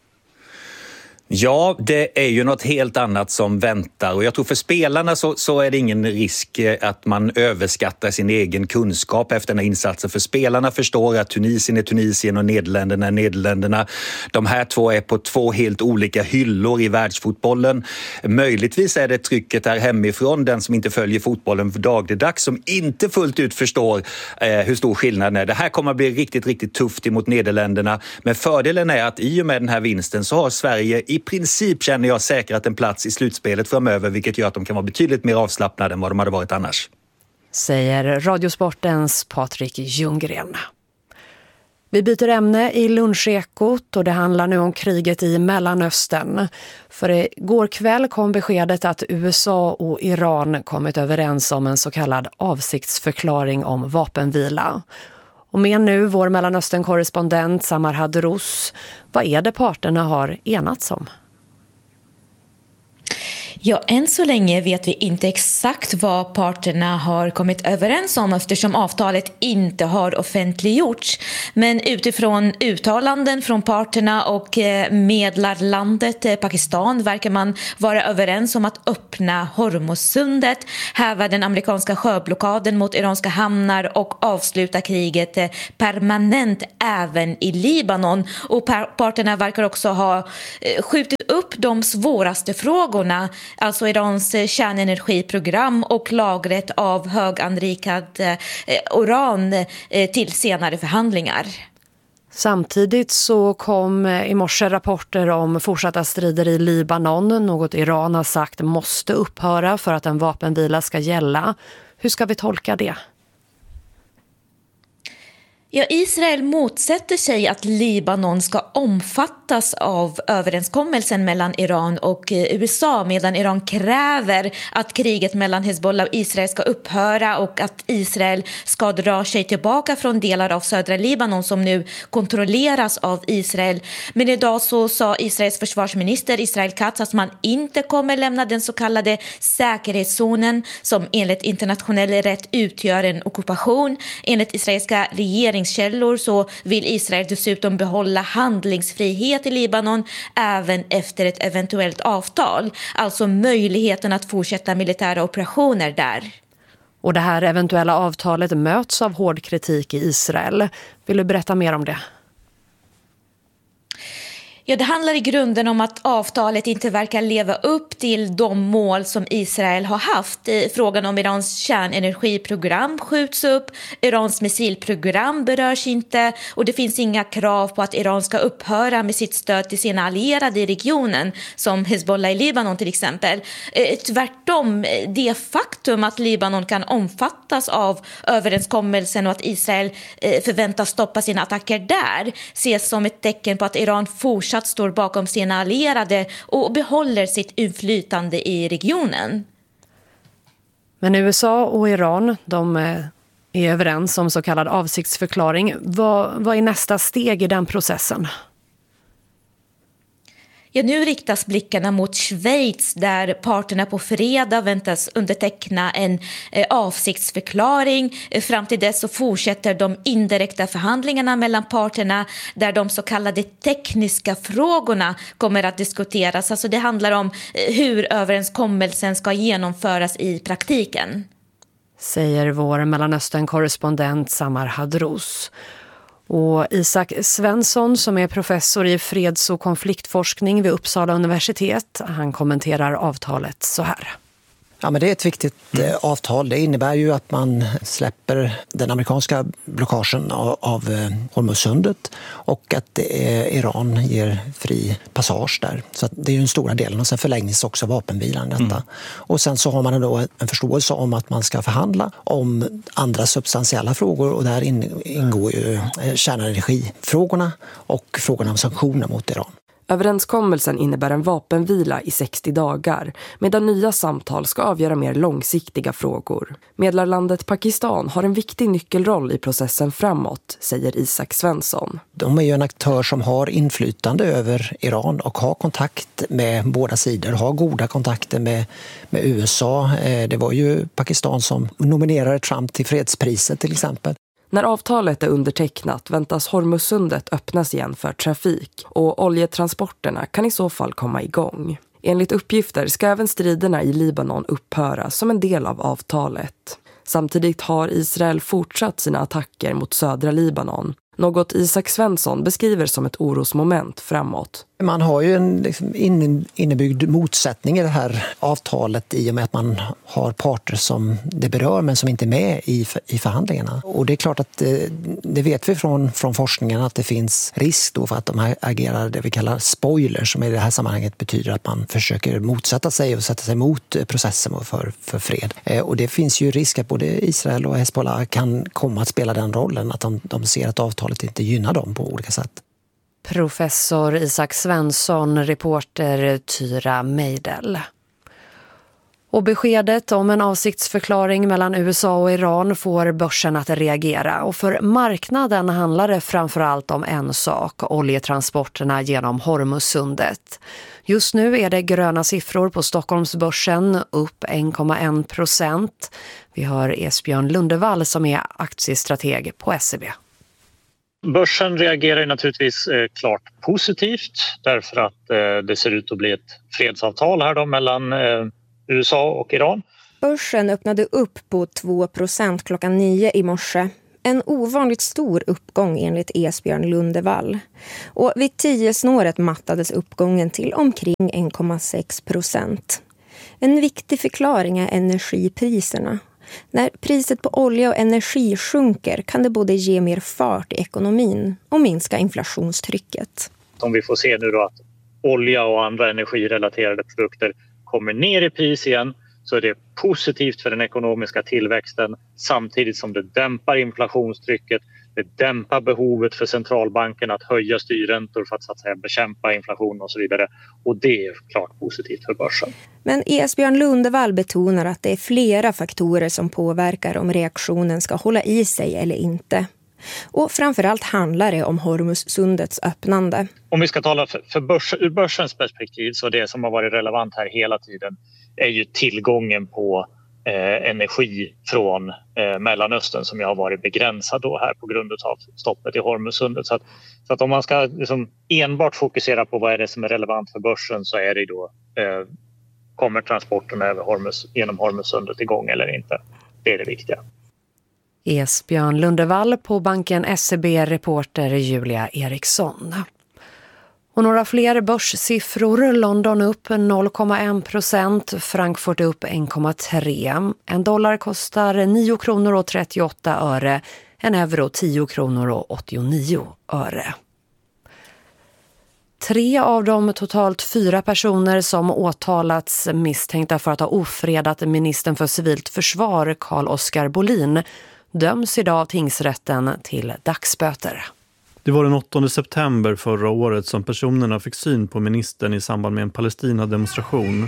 Speaker 15: Ja, det är ju något helt annat som väntar, och jag tror för spelarna så är det ingen risk att man överskattar sin egen kunskap efter den här insatsen. För spelarna förstår att Tunisien är Tunisien och Nederländerna är Nederländerna. De här två är på två helt olika hyllor i världsfotbollen. Möjligtvis är det trycket här hemifrån, den som inte följer fotbollen för dagligdags, som inte fullt ut förstår hur stor skillnaden är. Det här kommer att bli riktigt, riktigt tufft emot Nederländerna. Men fördelen är att i och med den här vinsten så har Sverige i princip, känner jag, säkrat en plats i slutspelet framöver, vilket gör att de kan vara betydligt mer avslappnade än vad de hade varit annars.
Speaker 4: Säger Radiosportens Patrik Ljunggren. Vi byter ämne i lunchekot och det handlar nu om kriget i Mellanöstern. För igår kväll kom beskedet att USA och Iran kommit överens om en så kallad avsiktsförklaring om vapenvila. Och med nu vår Mellanöstern-korrespondent Samar Hadrous. Vad är det parterna har enats om?
Speaker 16: Ja, än så länge vet vi inte exakt vad parterna har kommit överens om eftersom avtalet inte har offentliggjorts. Men utifrån uttalanden från parterna och medlarlandet Pakistan verkar man vara överens om att öppna Hormuzsundet, häva den amerikanska sjöblockaden mot iranska hamnar och avsluta kriget permanent även i Libanon. Och parterna verkar också ha skjutit upp de svåraste frågorna, alltså Irans kärnenergiprogram och lagret av höganrikad uran till senare förhandlingar.
Speaker 4: Samtidigt så kom i morse rapporter om fortsatta strider i Libanon. Något Iran har sagt måste upphöra för att en vapenvila ska gälla. Hur ska vi tolka det?
Speaker 16: Ja, Israel motsätter sig att Libanon ska omfattas av överenskommelsen mellan Iran och USA, medan Iran kräver att kriget mellan Hezbollah och Israel ska upphöra och att Israel ska dra sig tillbaka från delar av södra Libanon som nu kontrolleras av Israel. Men idag så sa Israels försvarsminister Israel Katz att man inte kommer lämna den så kallade säkerhetszonen som enligt internationell rätt utgör en ockupation. Enligt israeliska regeringskällor så vill Israel dessutom behålla handlingsfrihet i Libanon även efter ett eventuellt avtal. Alltså möjligheten att fortsätta militära operationer där.
Speaker 4: Och det här eventuella avtalet möts av hård kritik i Israel. Vill du berätta mer om det?
Speaker 16: Ja, det handlar i grunden om att avtalet inte verkar leva upp till de mål som Israel har haft. Frågan om Irans kärnenergiprogram skjuts upp, Irans missilprogram berörs inte och det finns inga krav på att Iran ska upphöra med sitt stöd till sina allierade i regionen, som Hezbollah i Libanon till exempel. Tvärtom, det faktum att Libanon kan omfattas av överenskommelsen och att Israel förväntas stoppa sina attacker där ses som ett tecken på att Iran fortsatt står bakom sina allierade och behåller sitt inflytande i regionen.
Speaker 4: Men USA och Iran, de är överens om så kallad avsiktsförklaring. Vad är nästa steg i den processen?
Speaker 16: Ja, nu riktas blickarna mot Schweiz där parterna på fredag väntas underteckna en avsiktsförklaring. Fram till dess så fortsätter de indirekta förhandlingarna mellan parterna där de så kallade tekniska frågorna kommer att diskuteras. Alltså det handlar om hur överenskommelsen ska genomföras i praktiken.
Speaker 4: Säger vår Mellanöstern-korrespondent Samar Hadrous. Och Isak Svensson som är professor i freds- och konfliktforskning vid Uppsala universitet, han kommenterar avtalet så här.
Speaker 17: Ja, men det är ett viktigt avtal. Det innebär ju att man släpper den amerikanska blockagen av Hormuzsundet och att Iran ger fri passage där. Så att det är ju den stora delen och sen förlängs också vapenvilan i detta. Och sen så har man då en förståelse om att man ska förhandla om andra substantiella frågor och där ingår ju kärnenergifrågorna och frågorna om sanktioner mot Iran.
Speaker 18: Överenskommelsen innebär en vapenvila i 60 dagar, medan nya samtal ska avgöra mer långsiktiga frågor. Medlarlandet Pakistan har en viktig nyckelroll i processen framåt, säger Isak Svensson.
Speaker 17: De är ju en aktör som har inflytande över Iran och har kontakt med båda sidor, har goda kontakter med USA. Det var ju Pakistan som nominerade Trump till fredspriset till exempel.
Speaker 18: När avtalet är undertecknat väntas Hormuzsundet öppnas igen för trafik och oljetransporterna kan i så fall komma igång. Enligt uppgifter ska även striderna i Libanon upphöra som en del av avtalet. Samtidigt har Israel fortsatt sina attacker mot södra Libanon. Något Isak Svensson beskriver som ett orosmoment framåt.
Speaker 17: Man har ju en innebyggd motsättning i det här avtalet i och med att man har parter som det berör men som inte är med i förhandlingarna. Och det är klart att det vet vi från forskningen att det finns risk då för att de här agerar det vi kallar spoilers, som i det här sammanhanget betyder att man försöker motsätta sig och sätta sig emot processen för fred. Och det finns ju risk att både Israel och Hezbollah kan komma att spela den rollen, att de ser att avtalet inte gynnar dem på olika sätt.
Speaker 4: Professor Isak Svensson, reporter Tyra Meidel. Och beskedet om en avsiktsförklaring mellan USA och Iran får börsen att reagera. Och för marknaden handlar det framförallt om en sak, oljetransporterna genom Hormuzsundet. Just nu är det gröna siffror på Stockholmsbörsen, upp 1,1%. Vi har Esbjörn Lundevall som är aktiestrateg på SEB.
Speaker 19: Börsen reagerar naturligtvis klart positivt därför att det ser ut att bli ett fredsavtal här då mellan USA och Iran.
Speaker 20: Börsen öppnade upp på 2% klockan 9 i morse. En ovanligt stor uppgång enligt Esbjörn Lundevall. Och vid 10-snåret mattades uppgången till omkring 1,6%. En viktig förklaring är energipriserna. När priset på olja och energi sjunker kan det både ge mer fart i ekonomin och minska inflationstrycket.
Speaker 19: Om vi får se nu då att olja och andra energirelaterade produkter kommer ner i pris igen, så är det positivt för den ekonomiska tillväxten samtidigt som det dämpar inflationstrycket, det dämpar behovet för centralbanken att höja styrräntor för att, så att säga, bekämpa inflation och så vidare. Och det är klart positivt för börsen.
Speaker 20: Men Esbjörn Lundevall betonar att det är flera faktorer som påverkar om reaktionen ska hålla i sig eller inte. Och framförallt handlar det om Hormussundets öppnande.
Speaker 19: Om vi ska tala ur börsens perspektiv, så det som har varit relevant här hela tiden är ju tillgången på energi från Mellanöstern som ju har varit begränsad då här på grund av stoppet i Hormuzsundet. Så att om man ska liksom enbart fokusera på vad är det som är relevant för börsen, så är det då kommer transporterna genom Hormuzsundet igång eller inte. Det är det viktiga.
Speaker 4: Esbjörn Lundevall på banken SEB-reporter Julia Eriksson. Och några fler börssiffror. London upp 0,1%, Frankfurt upp 1,3%. En dollar kostar 9 kronor och 38 öre, en euro 10 kronor och 89 öre. 3 av de totalt 4 personer som åtalats misstänkta för att ha ofredat ministern för civilt försvar Carl-Oskar Bolin döms idag av tingsrätten till dagsböter.
Speaker 21: Det var den 8 september förra året som personerna fick syn på ministern i samband med en Palestina-demonstration.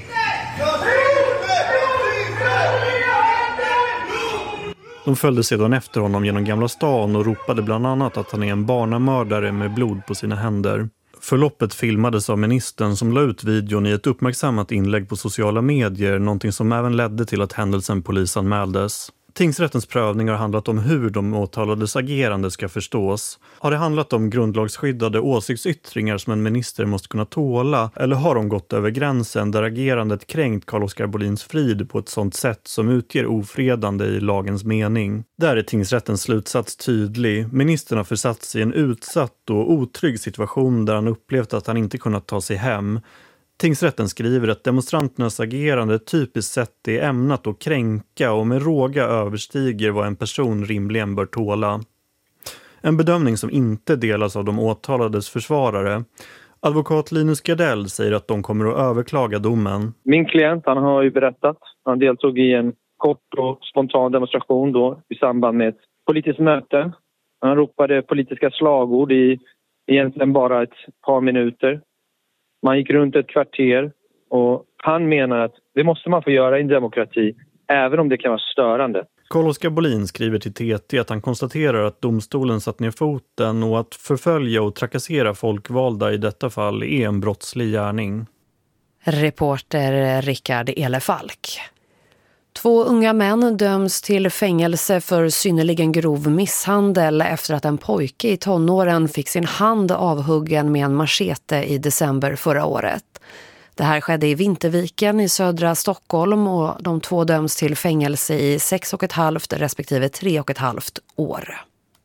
Speaker 21: De följde sedan efter honom genom Gamla stan och ropade bland annat att han är en barnamördare med blod på sina händer. Förloppet filmades av ministern som la ut videon i ett uppmärksammat inlägg på sociala medier, någonting som även ledde till att händelsen polisanmäldes. Tingsrättens prövning har handlat om hur de åtalades agerande ska förstås. Har det handlat om grundlagsskyddade åsiktsyttringar som en minister måste kunna tåla, eller har de gått över gränsen där agerandet kränkt Carl-Oskar Bolins frid på ett sådant sätt som utger ofredande i lagens mening? Där är tingsrättens slutsats tydlig. Ministern har försatts i en utsatt och otrygg situation där han upplevt att han inte kunnat ta sig hem. Tingsrätten skriver att demonstranternas agerande typiskt sett är ämnat att kränka och med råga överstiger vad en person rimligen bör tåla. En bedömning som inte delas av de åtalades försvarare. Advokat Linus Gardell säger att de kommer att överklaga domen.
Speaker 22: Min klient, han har ju berättat. Han deltog i en kort och spontan demonstration då i samband med ett politiskt möte. Han ropade politiska slagord i egentligen bara ett par minuter. Man gick runt ett kvarter och han menar att det måste man få göra i en demokrati även om det kan vara störande.
Speaker 21: Carl-Oskar Bolin skriver till TT att han konstaterar att domstolen satt ner foten och att förfölja och trakassera folkvalda i detta fall är en brottslig gärning.
Speaker 4: Reporter Rickard Elefalk. 2 unga män döms till fängelse för synnerligen grov misshandel efter att en pojke i tonåren fick sin hand avhuggen med en machete i december förra året. Det här skedde i Vinterviken i södra Stockholm och de 2 döms till fängelse i 6,5 respektive 3,5 år.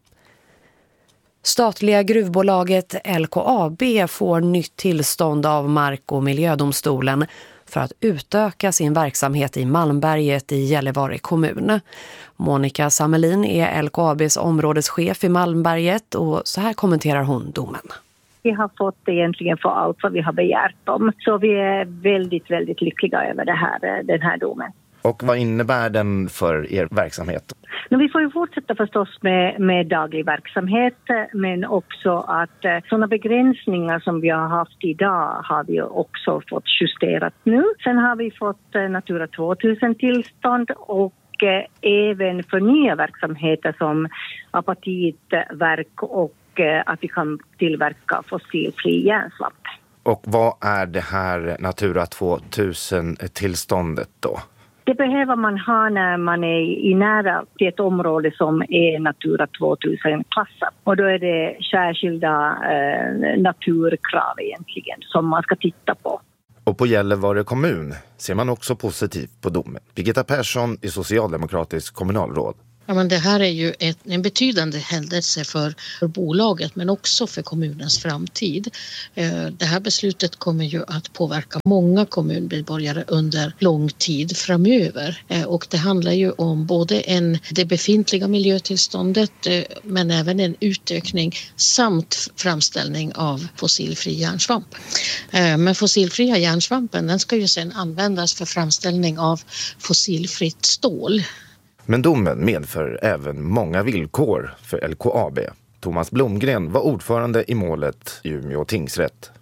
Speaker 4: Statliga gruvbolaget LKAB får nytt tillstånd av Mark- och miljödomstolen för att utöka sin verksamhet i Malmberget i Gällivare kommun. Monica Samelin är LKABs områdeschef i Malmberget och så här kommenterar hon domen.
Speaker 23: Vi har fått egentligen för allt vad vi har begärt om. Så vi är väldigt, väldigt lyckliga över den här domen.
Speaker 1: Och vad innebär den för er verksamhet?
Speaker 23: Men vi får ju fortsätta förstås med daglig verksamhet, men också att sådana begränsningar som vi har haft idag har vi också fått justerat nu. Sen har vi fått Natura 2000-tillstånd och även för nya verksamheter som apatitverk och att vi kan tillverka fossilfri järnsvamp.
Speaker 1: Och vad är det här Natura 2000-tillståndet då?
Speaker 23: Det behöver man ha när man är i nära till ett område som är Natura 2000-klassat. Och då är det särskilda naturkrav egentligen som man ska titta på.
Speaker 1: Och på Gällivare kommun ser man också positivt på domen. Birgitta Persson är socialdemokratisk kommunalråd.
Speaker 2: Ja, men det här är ju en betydande händelse för bolaget men också för kommunens framtid. Det här beslutet kommer ju att påverka många kommunmedborgare under lång tid framöver. Och det handlar ju om både det befintliga miljötillståndet men även en utökning samt framställning av fossilfri järnsvamp. Men fossilfria järnsvampen den ska ju sedan användas för framställning av fossilfritt stål.
Speaker 1: Men domen medför även många villkor för LKAB. Thomas Blomgren var ordförande i målet i Umeå tingsrätt.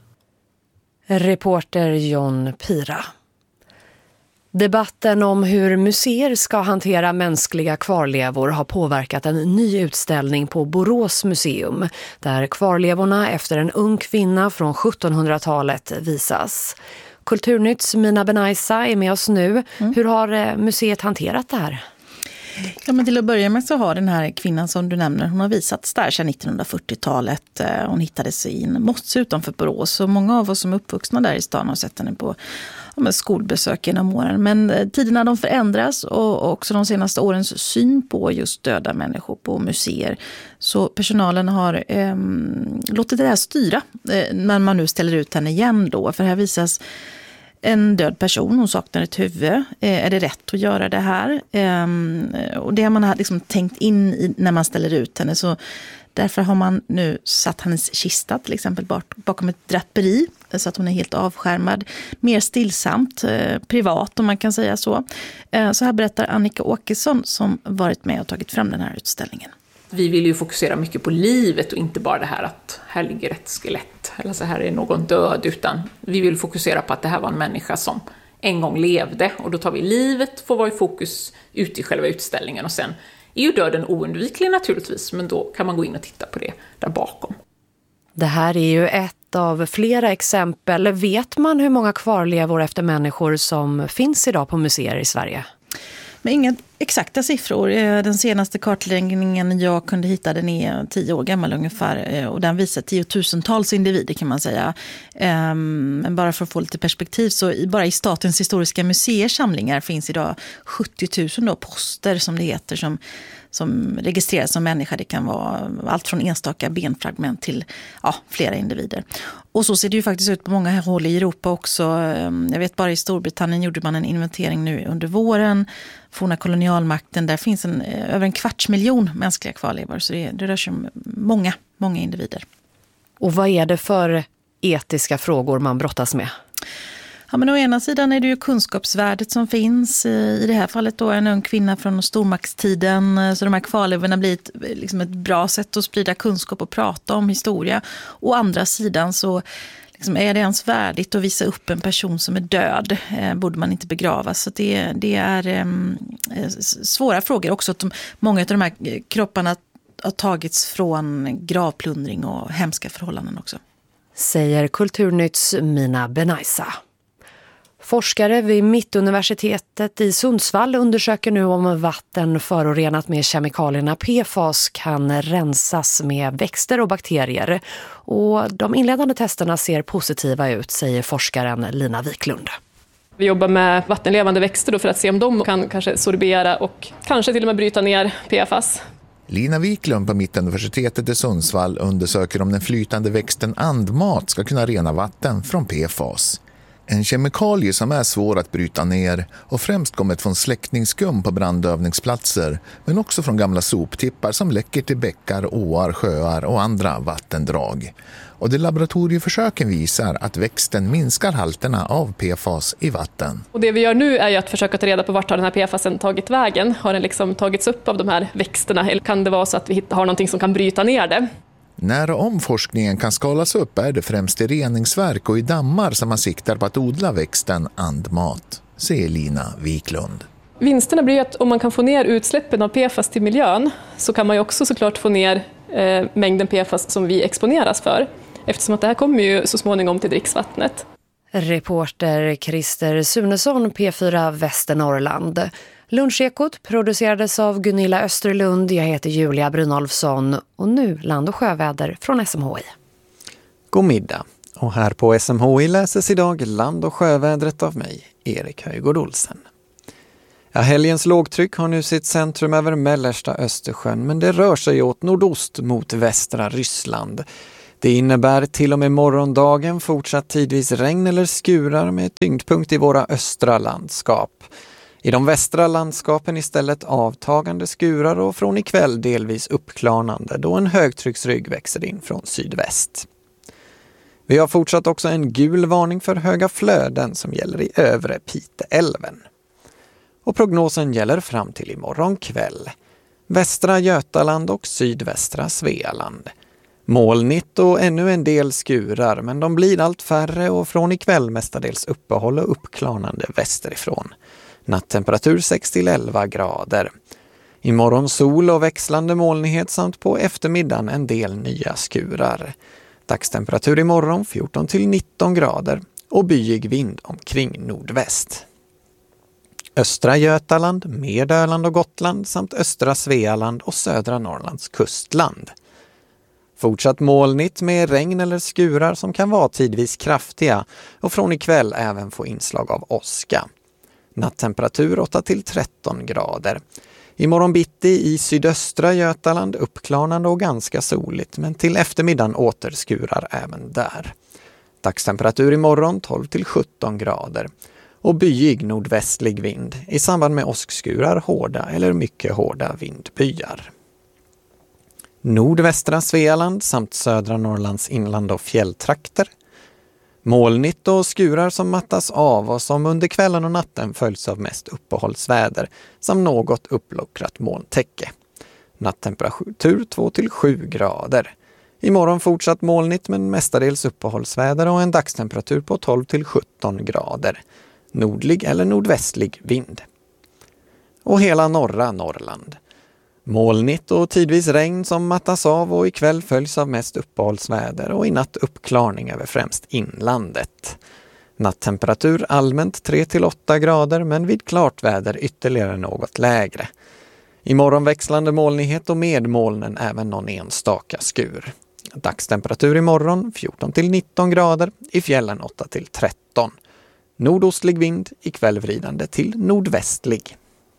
Speaker 4: Reporter John Pira. Debatten om hur museer ska hantera mänskliga kvarlevor har påverkat en ny utställning på Borås museum där kvarlevorna efter en ung kvinna från 1700-talet visas. Kulturnytts Mina Benaisa är med oss nu. Hur har museet hanterat det här?
Speaker 3: Ja, men till att börja med så har den här kvinnan som du nämner, hon har visats där sedan 1940-talet. Hon hittades i en mosse utanför Borås och många av oss som är uppvuxna där i stan har sett henne på skolbesök genom åren. Men tiderna de förändras och också de senaste årens syn på just döda människor på museer. Så personalen har låtit det här styra när man nu ställer ut henne igen då. För här visas en död person, hon saknar ett huvud. Är det rätt att göra det här? Och det har man liksom tänkt in i när man ställer ut henne. Så därför har man nu satt hennes kista till exempel bakom ett draperi så att hon är helt avskärmad. Mer stillsamt, privat om man kan säga så. Så här berättar Annika Åkesson som varit med och tagit fram den här utställningen.
Speaker 24: Vi vill ju fokusera mycket på livet och inte bara det här att här ligger ett skelett eller så här är någon död, utan vi vill fokusera på att det här var en människa som en gång levde och då tar vi livet får vara i fokus ute i själva utställningen och sen är ju döden oundviklig naturligtvis, men då kan man gå in och titta på det där bakom.
Speaker 4: Det här är ju ett av flera exempel. Vet man hur många kvarlevor efter människor som finns idag på museer i Sverige?
Speaker 3: Men inga exakta siffror. Den senaste kartläggningen jag kunde hitta, den är 10 år gammal ungefär och den visar 10 000-tals individer kan man säga. Men bara för att få lite perspektiv så bara i Statens historiska museers samlingar finns idag 70 000 då poster som det heter som registreras som människa. Det kan vara allt från enstaka benfragment till flera individer. Och så ser det ju faktiskt ut på många håll i Europa också. Jag vet bara i Storbritannien gjorde man en inventering nu under våren. Forna kolonialmakten, där finns över 250 000 mänskliga kvarlevor. Så det rör sig om många individer.
Speaker 4: Och vad är det för etiska frågor man brottas med?
Speaker 3: Ja, men å ena sidan är det ju kunskapsvärdet som finns. I det här fallet då en ung kvinna från stormaktstiden. Så de här kvarlevorna blir ett bra sätt att sprida kunskap och prata om historia. Å andra sidan så är det ens värdigt att visa upp en person som är död? Borde man inte begravas? Så det är svåra frågor också. Att många av de här kropparna har tagits från gravplundring och hemska förhållanden också.
Speaker 4: Säger Kulturnytts Mina Benaisa. Forskare vid Mittuniversitetet i Sundsvall undersöker nu om vatten förorenat med kemikalierna PFAS kan rensas med växter och bakterier. Och de inledande testerna ser positiva ut, säger forskaren Lina Wiklund.
Speaker 25: Vi jobbar med vattenlevande växter då för att se om de kan kanske sorbera och kanske till och med bryta ner PFAS.
Speaker 26: Lina Wiklund på Mittuniversitetet i Sundsvall undersöker om den flytande växten andmat ska kunna rena vatten från PFAS. En kemikalie som är svår att bryta ner och främst kommit från släckningsskum på brandövningsplatser, men också från gamla soptippar som läcker till bäckar, åar, sjöar och andra vattendrag. Och de laboratorieförsöken visar att växten minskar halterna av PFAS i vatten.
Speaker 25: Och det vi gör nu är ju att försöka ta reda på vart har den här PFASen tagit vägen. Har den liksom tagits upp av de här växterna eller kan det vara så att vi har någonting som kan bryta ner det?
Speaker 26: När omforskningen kan skalas upp är det främst i reningsverk och i dammar som man siktar på att odla växten andmat, säger Lina Wiklund.
Speaker 25: Vinsterna blir att om man kan få ner utsläppen av PFAS till miljön så kan man ju också såklart få ner mängden PFAS som vi exponeras för. Eftersom att det här kommer ju så småningom till dricksvattnet.
Speaker 4: Reporter Christer Sunesson, P4 Västernorrland. Lunchekot producerades av Gunilla Österlund. Jag heter Julia Brynolfsson och nu land- och sjöväder från SMHI.
Speaker 5: God middag. Och här på SMHI läses idag land- och sjövädret av mig, Erik Höjgård Olsen. Ja, helgens lågtryck har nu sitt centrum över mellersta Östersjön, men det rör sig åt nordost mot västra Ryssland. Det innebär till och med morgondagen fortsatt tidvis regn eller skurar med tyngdpunkt i våra östra landskap. I de västra landskapen istället avtagande skurar och från ikväll delvis uppklarnande då en högtrycksrygg växer in från sydväst. Vi har fortsatt också en gul varning för höga flöden som gäller i övre Piteälven. Och prognosen gäller fram till imorgon kväll. Västra Götaland och sydvästra Svealand. Molnigt och ännu en del skurar, men de blir allt färre och från ikväll mestadels uppehåll och uppklarnande västerifrån. Nattemperatur 6-11 grader. Imorgon sol och växlande molnighet samt på eftermiddagen en del nya skurar. Dagstemperatur imorgon 14-19 grader och byig vind omkring nordväst. Östra Götaland, med Öland och Gotland samt östra Svealand och södra Norrlands kustland. Fortsatt molnigt med regn eller skurar som kan vara tidvis kraftiga och från ikväll även få inslag av åska. Nattemperatur 8-13 grader. Imorgon bitti i sydöstra Götaland uppklarnande och ganska soligt, men till eftermiddagen återskurar även där. Dagstemperatur imorgon 12-17 grader. Och byig nordvästlig vind i samband med åskskurar, hårda eller mycket hårda vindbyar. Nordvästra Svealand samt södra Norrlands inland och fjälltrakter. Molnigt och skurar som mattas av och som under kvällen och natten följs av mest uppehållsväder samt något upplockrat molntäcke. Nattemperatur 2-7 grader. Imorgon fortsatt molnigt men mestadels uppehållsväder och en dagstemperatur på 12-17 grader. Nordlig eller nordvästlig vind. Och hela norra Norrland. Molnigt och tidvis regn som mattas av och ikväll följs av mest uppehållsväder och i natt uppklarning över främst inlandet. Nattemperatur allmänt 3-8 grader men vid klart väder ytterligare något lägre. Imorgon växlande molnighet och med molnen även någon enstaka skur. Dagstemperatur imorgon 14-19 grader, i fjällen 8-13. Nordostlig vind, ikväll vridande till nordvästlig.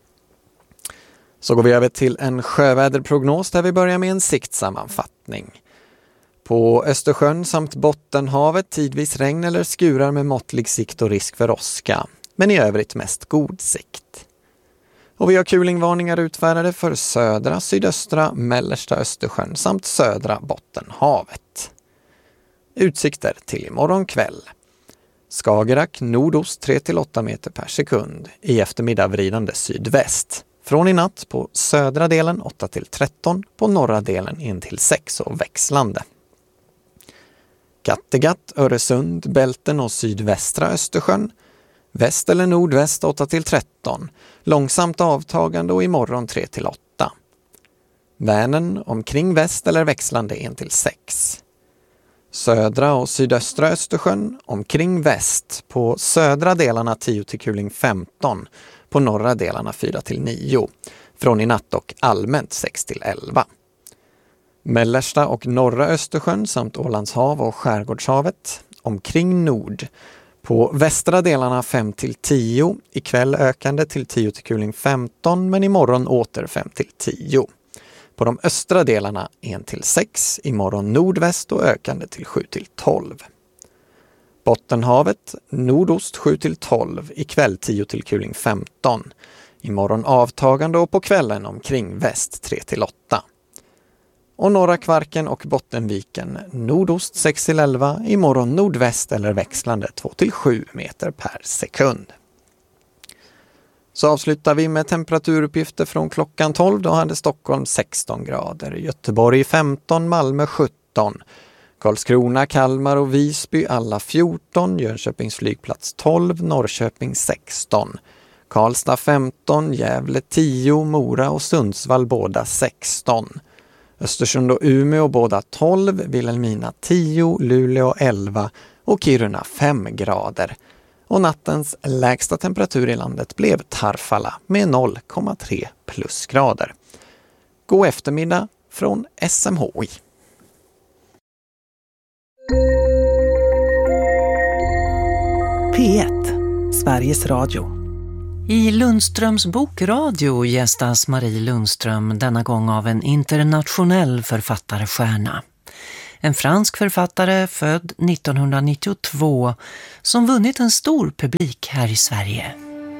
Speaker 5: Så går vi över till en sjöväderprognos där vi börjar med en siktsammanfattning. På Östersjön samt Bottenhavet tidvis regn eller skurar med måttlig sikt och risk för åska, men i övrigt mest god sikt. Och vi har kulingvarningar utfärdade för södra, sydöstra, mellersta Östersjön samt södra Bottenhavet. Utsikter till imorgon kväll. Skagerrak nordost 3-8 meter per sekund, i eftermiddag vridande sydväst. Från i natt på södra delen 8-13, på norra delen 1-6 och växlande. Kattegatt, Öresund, Bälten och sydvästra Östersjön. Väst eller nordväst 8-13, långsamt avtagande och imorgon 3-8. Vänern omkring väst eller växlande 1-6. Södra och sydöstra Östersjön omkring väst, på södra delarna 10-15, på norra delarna 4-9, från i natt och allmänt 6-11. Mellersta och norra Östersjön samt Ålandshav och Skärgårdshavet omkring nord, på västra delarna 5-10, ikväll ökande till 10-15 men imorgon åter 5-10. På de östra delarna 1-6, imorgon nordväst och ökande till 7-12. Bottenhavet nordost 7-12, ikväll 10 till kuling 15. Imorgon avtagande och på kvällen omkring väst 3-8. Och norra Kvarken och Bottenviken nordost 6-11, imorgon nordväst eller växlande 2-7 meter per sekund. Så avslutar vi med temperaturuppgifter från klockan 12. Då hade Stockholm 16 grader, Göteborg 15, Malmö 17, Karlskrona, Kalmar och Visby alla 14, Jönköpings flygplats 12, Norrköping 16, Karlstad 15, Gävle 10, Mora och Sundsvall båda 16. Östersund och Umeå båda 12, Vilhelmina 10, Luleå 11 och Kiruna 5 grader. Och nattens lägsta temperatur i landet blev Tarfala med 0,3 plusgrader. God eftermiddag från SMHI.
Speaker 6: P1, Sveriges Radio. I Lundströms bokradio gästas Marie Lundström denna gång av en internationell författarstjärna. En fransk författare född 1992 som vunnit en stor publik här i Sverige.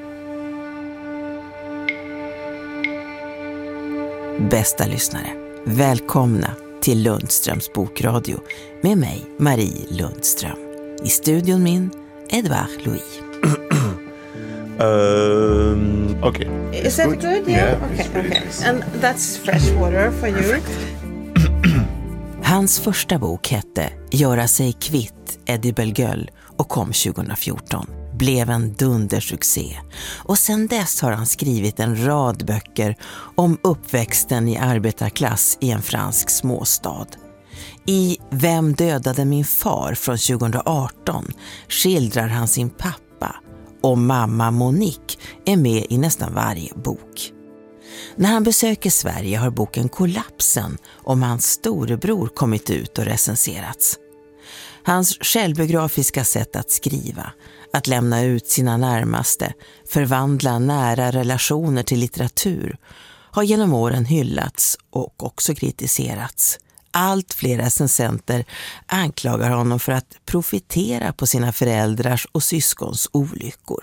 Speaker 6: Bästa lyssnare, välkomna till Lundströms bokradio med mig, Marie Lundström. I studion min, Edouard Louis.
Speaker 7: Okay.
Speaker 8: Is that good? Yeah. Okay. And that's fresh water for you.
Speaker 6: Hans första bok hette Göra sig kvitt Eddie Bellegueule och kom 2014. Blev en dundersuccé. Och sen dess har han skrivit en rad böcker om uppväxten i arbetarklass i en fransk småstad. I Vem dödade min far från 2018 skildrar han sin pappa, och mamma Monique är med i nästan varje bok. När han besöker Sverige har boken Kollapsen om hans storebror kommit ut och recenserats. Hans självbiografiska sätt att skriva, att lämna ut sina närmaste, förvandla nära relationer till litteratur, har genom åren hyllats och också kritiserats. Allt fler recensenter anklagar honom för att profitera på sina föräldrars och syskons olyckor.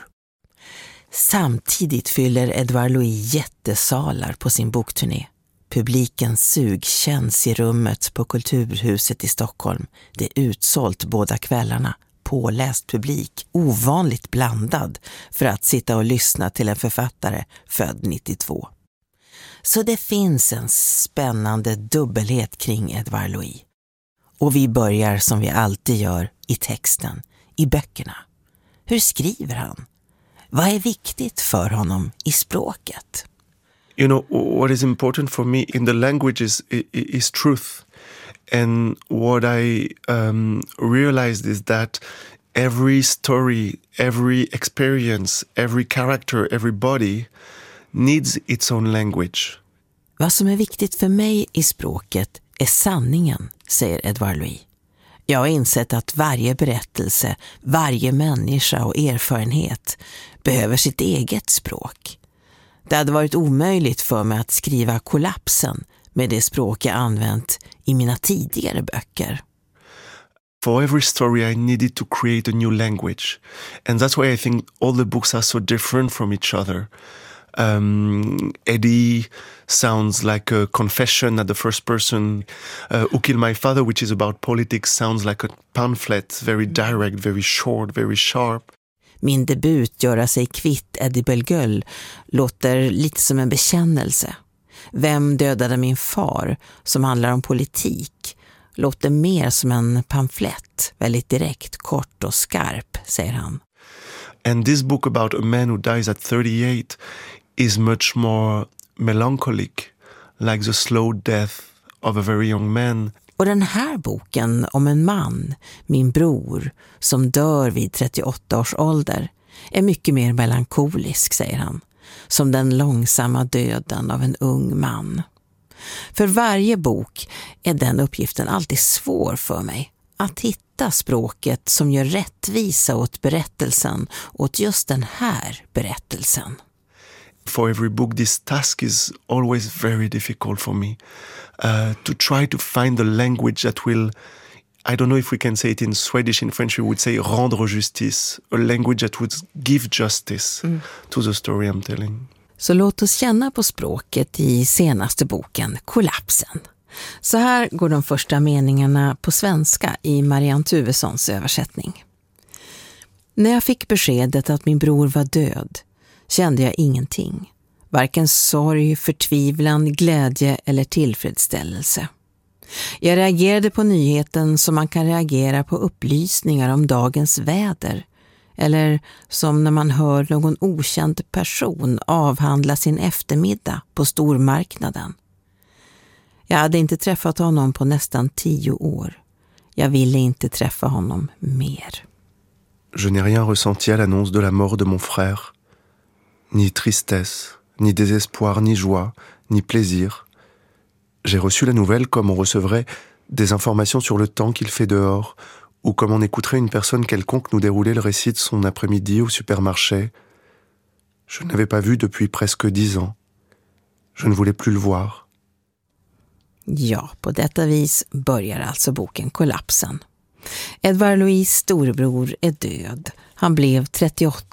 Speaker 6: Samtidigt fyller Edouard Louis jättesalar på sin bokturné. Publikens sug känns i rummet på Kulturhuset i Stockholm. Det är utsålt båda kvällarna. Påläst publik, ovanligt blandad för att sitta och lyssna till en författare född 92. Så det finns en spännande dubbelhet kring Edouard Louis. Och vi börjar som vi alltid gör i texten, i böckerna. Hur skriver han? Vad är viktigt för honom i språket?
Speaker 7: You know, what is important for me in the language is truth. And what I realized is that every story, every experience, every character, every body needs its own language.
Speaker 6: Vad som är viktigt för mig i språket är sanningen, säger Edouard Louis. Jag har insett att varje berättelse, varje människa och erfarenhet behöver sitt eget språk. Det hade varit omöjligt för mig att skriva Kollapsen med det språk jag använt i mina tidigare böcker.
Speaker 7: For every story I needed to create a new language. And that's why I think all the books are so different from each other. Eddie sounds like a confession at the first person. Who Killed My Father, which is about politics, sounds like a pamphlet, very direct, very short, very sharp.
Speaker 6: Min debut Göra sig kvitt Eddie Bellegueule låter lite som en bekännelse. Vem dödade min far, som handlar om politik, låter mer som en pamflett, väldigt direkt, kort och skarp, säger han.
Speaker 7: And this book about a man who dies at 38 is much more melancholic, like the slow death of a very young man.
Speaker 6: Och den här boken om en man, min bror, som dör vid 38 års ålder, är mycket mer melankolisk, säger han, som den långsamma döden av en ung man. För varje bok är den uppgiften alltid svår för mig, att hitta språket som gör rättvisa åt berättelsen, åt just den här berättelsen.
Speaker 7: For every book, this task is always very difficult for me. To try to find the language that will I don't know if we can say it in Swedish. In French we would say rendre justice, a language that would give justice to the story I'm telling.
Speaker 6: Så låt oss känna på språket i senaste boken Kollapsen. Så här går de första meningarna på svenska i Marianne Tuvessons översättning. När jag fick beskedet att min bror var död kände jag ingenting. Varken sorg, förtvivlan, glädje eller tillfredsställelse. Jag reagerade på nyheten som man kan reagera på upplysningar om dagens väder. Eller som när man hör någon okänd person avhandla sin eftermiddag på stormarknaden. Jag hade inte träffat honom på nästan 10 år. Jag ville inte träffa honom mer.
Speaker 7: Je n'ai rien ressenti à l'annonce de la mort de mon frère. Ni tristesse, ni désespoir, ni joie, ni plaisir. J'ai reçu la nouvelle comme on recevrait des informations sur le temps qu'il fait dehors, ou comme on écouterait une personne quelconque nous dérouler le récit de son après-midi au supermarché. Je ne l'avais pas vu depuis presque 10 ans. Je ne voulais plus le voir.
Speaker 6: Ja, på detta vis börjar alltså boken Kollapsen. Edvard Louis storebror är död. Han blev 38